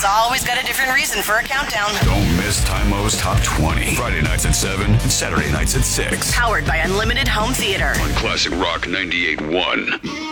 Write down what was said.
Somebody's always got a different reason for a countdown. Don't miss Time-O's Top 20. Friday nights at 7 and Saturday nights at 6. Powered by Unlimited Home Theater. On Classic Rock 98.1.